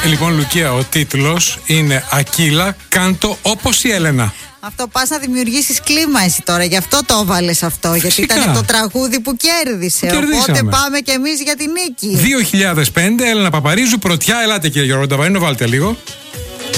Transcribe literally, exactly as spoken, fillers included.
Λοιπόν, Λουκία, ο τίτλος είναι «Ακύλα, κάντο όπως η Έλενα». Αυτό πας να δημιουργήσεις κλίμα εσύ τώρα, γι' αυτό το έβαλες αυτό. Φυσικά. Γιατί ήταν το τραγούδι που κέρδισε. Κερδίσαμε. Οπότε πάμε κι εμείς για την νίκη. δύο χιλιάδες πέντε, Έλενα Παπαρίζου, πρωτιά. Ελάτε κύριε Γιώργο Νταβαρίνο, βάλτε λίγο.